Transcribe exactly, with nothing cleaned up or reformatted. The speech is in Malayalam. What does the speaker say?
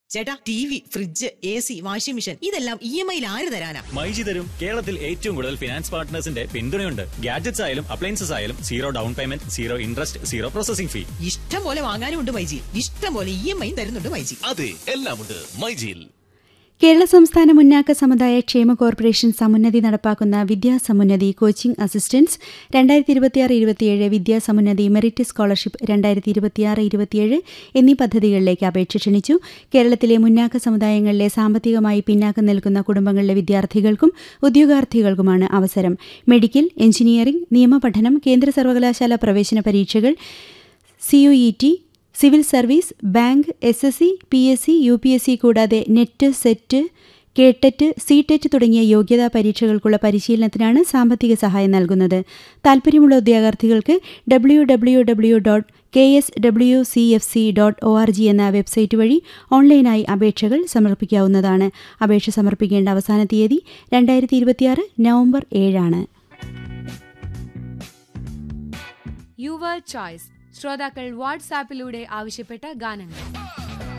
ചേട്ടാ, T V, fridge, A C, washing machine ഇതെല്ലാം ഇ എം ഐയിൽ ആര് തരാനാ? മൈജി തരും. കേരളത്തിൽ ഏറ്റവും കൂടുതൽ ഫിനാൻസ് പാർട്ട്നേഴ്സിന്റെ പിന്തുണയുണ്ട്. ഗാഡ്ജറ്റ്സ് ആയാലും അപ്ലയൻസസ് ആയാലും zero down payment, zero interest, zero processing ഫീ. ഇഷ്ടം പോലെ വാങ്ങാനും ഉണ്ട് മൈജി. ഇഷ്ടം പോലെ ഇ എം ഐ തരുന്നുണ്ട് മൈജി. അതെ, എല്ലാമുണ്ട് മൈജിയിൽ. കേരള സംസ്ഥാന മുന്നാക്ക സമുദായ ക്ഷേമ കോർപ്പറേഷൻ സമുന്നതി നടപ്പാക്കുന്ന വിദ്യാസമുന്നതി കോച്ചിംഗ് അസിസ്റ്റൻസ് രണ്ടായിരത്തി ഇരുപത്തിയാറ് ഇരുപത്തിയേഴ് വിദ്യാസമുന്നതി മെറിറ്റ് സ്കോളർഷിപ്പ് രണ്ടായിരത്തി ഇരുപത്തിയാറ് ഇരുപത്തിയേഴ് എന്നീ പദ്ധതികളിലേക്ക് അപേക്ഷ ക്ഷണിച്ചു. കേരളത്തിലെ മുന്നാക്ക സമുദായങ്ങളിലെ സാമ്പത്തികമായി പിന്നാക്കം നിൽക്കുന്ന കുടുംബങ്ങളിലെ വിദ്യാർത്ഥികൾക്കും ഉദ്യോഗാർത്ഥികൾക്കുമാണ് അവസരം. മെഡിക്കൽ, എഞ്ചിനീയറിംഗ്, നിയമപഠനം, കേന്ദ്ര സർവകലാശാല പ്രവേശന പരീക്ഷകൾ, C U E T, civil service, bank, S S C, P S C, U P S C കൂടാതെ നെറ്റ്, സെറ്റ്, കേട്ടറ്റ്, സി ടെറ്റ് തുടങ്ങിയ യോഗ്യതാ പരീക്ഷകൾക്കുള്ള പരിശീലനത്തിനാണ് സാമ്പത്തിക സഹായം നൽകുന്നത്. താൽപര്യമുള്ള ഉദ്യോഗാർത്ഥികൾക്ക് W W W dot K S W C F C dot O R G എന്ന വെബ്സൈറ്റ് വഴി ഓൺലൈനായി അപേക്ഷകൾ സമർപ്പിക്കാവുന്നതാണ്. അപേക്ഷ സമർപ്പിക്കേണ്ട അവസാന തീയതി രണ്ടായിരത്തി ഇരുപത്തിയാറ് നവംബർ ഏഴാണ്. യുവർ ചോയ്സ് ശ്രോതാക്കൾ വാട്സാപ്പിലൂടെ ആവശ്യപ്പെട്ട ഗാനങ്ങൾ.